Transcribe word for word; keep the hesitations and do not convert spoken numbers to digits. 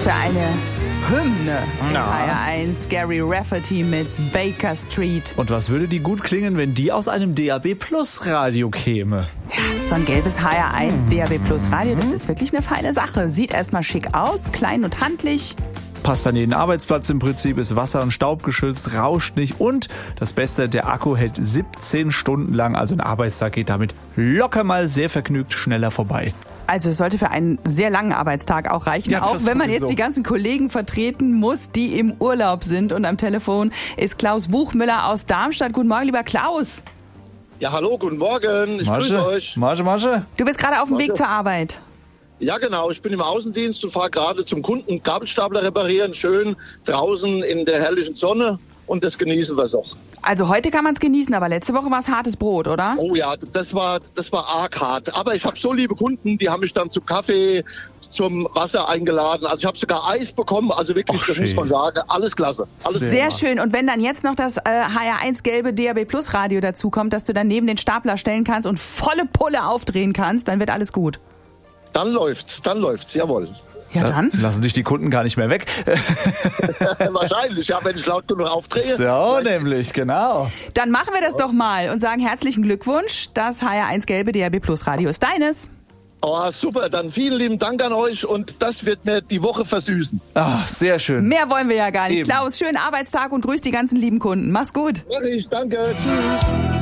für eine Hymne in H R eins. Gary Rafferty mit Baker Street. Und was würde die gut klingen, wenn die aus einem D A B Plus Radio käme? Ja, so ein gelbes H R eins D A B Plus Radio, das ist wirklich eine feine Sache. Sieht erstmal schick aus, klein und handlich. Passt an jeden Arbeitsplatz im Prinzip, ist wasser- und staubgeschützt, rauscht nicht und das Beste, der Akku hält siebzehn Stunden lang, also ein Arbeitstag geht damit locker mal sehr vergnügt schneller vorbei. Also es sollte für einen sehr langen Arbeitstag auch reichen, ja, auch wenn man sowieso. jetzt die ganzen Kollegen vertreten muss, die im Urlaub sind. Und am Telefon ist Klaus Buchmüller aus Darmstadt. Guten Morgen, lieber Klaus. Ja, hallo, guten Morgen. Ich Masche, grüße euch. Masche, Masche. Du bist gerade auf dem Masche. Weg zur Arbeit. Ja, genau. Ich bin im Außendienst und fahre gerade zum Kunden Gabelstapler reparieren. Schön draußen in der herrlichen Sonne und das genießen wir auch. Also heute kann man es genießen, aber letzte Woche war es hartes Brot, oder? Oh ja, das war, das war arg hart. Aber ich habe so liebe Kunden, die haben mich dann zum Kaffee, zum Wasser eingeladen. Also ich habe sogar Eis bekommen. Also wirklich, Och, das schön. muss man sagen, alles klasse. Alles Sehr Sehr mal. schön. Und wenn dann jetzt noch das äh, H R eins gelbe D A B Plus Radio dazukommt, dass du dann neben den Stapler stellen kannst und volle Pulle aufdrehen kannst, dann wird alles gut. Dann läuft's, dann läuft's, jawohl. Ja, dann. Lassen dich die Kunden gar nicht mehr weg. Wahrscheinlich, ja, wenn ich laut genug aufdrehe. So, nämlich, genau. Dann machen wir das doch mal und sagen herzlichen Glückwunsch. Das H R eins gelbe D A B Plus Radio ist deines. Oh, super, dann vielen lieben Dank an euch und das wird mir die Woche versüßen. Ach, sehr schön. Mehr wollen wir ja gar nicht. Eben. Klaus, schönen Arbeitstag und grüß die ganzen lieben Kunden. Mach's gut. Mach ich, danke, tschüss.